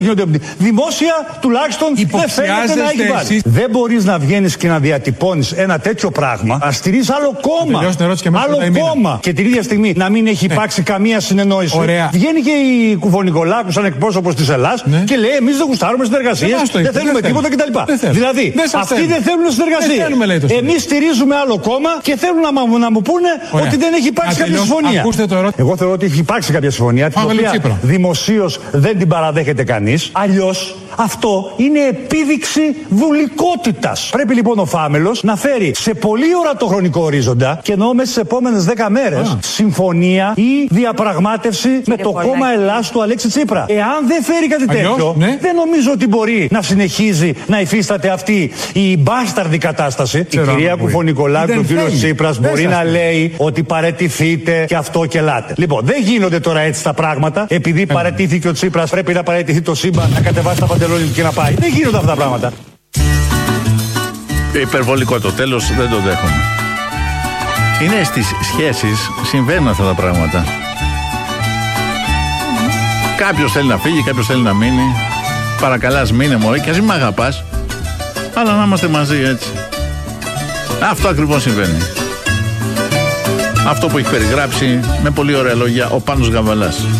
Δημόσια τουλάχιστον δεν φαίνεται να έχει βάλει. Δεν μπορείς να βγαίνεις και να διατυπώνεις ένα τέτοιο πράγμα, να στηρίζεις άλλο κόμμα. Άλλο κόμμα. Και την ίδια στιγμή να μην έχει υπάρξει καμία συνεννόηση. Ωραία. Βγαίνει και η Κουφωνικολάκου σαν εκπρόσωπος της Ελλάδας και λέει: εμείς δεν γουστάρουμε συνεργασίες, δεν θέλουμε τίποτα κτλ. Δηλαδή, αυτοί δεν θέλουν συνεργασία. Εμείς στηρίζουμε άλλο κόμμα και θέλουν να μου πούνε ότι δεν έχει υπάρξει κάποια συμφωνία. Εγώ θεωρώ ότι έχει υπάρξει κάποια συμφωνία, την οποία δημοσίως δεν την παραδέχεται κανείς. Αλλιώς αυτό είναι επίδειξη βουλικότητας. Πρέπει λοιπόν ο Φάμελος να φέρει σε πολύ ορατό χρονικό ορίζοντα, και εννοώ μέσα στις επόμενες 10 μέρες, συμφωνία ή διαπραγμάτευση με το κόμμα Ελλάς του Αλέξη Τσίπρα. Εάν δεν φέρει κάτι τέτοιο, δεν νομίζω ότι μπορεί να συνεχίζει να υφίσταται αυτή η μπάσταρδη κατάσταση. Η κυρία Κουφωνικολάκου και ο κύριος Τσίπρας μπορεί να λέει ότι παραιτηθείτε και αυτό και ελάτε. Λοιπόν, δεν γίνονται τώρα έτσι τα πράγματα. Επειδή παραιτήθηκε ο Τσίπρας, πρέπει να παραιτηθεί το σύμπαν, να κατεβάσει τα παντελόνια και να πάει. Δεν γίνονται αυτά τα πράγματα. Υπερβολικό το τέλος, δεν το δέχομαι. Είναι στις σχέσεις, συμβαίνουν αυτά τα πράγματα. Κάποιος θέλει να φύγει, κάποιος θέλει να μείνει. Παρακαλάς μείνε μωρέ, και ας μην μ' αγαπάς, αλλά να είμαστε μαζί έτσι. Αυτό ακριβώς συμβαίνει. Αυτό που έχει περιγράψει με πολύ ωραία λόγια ο Πάνος Γαβαλάς.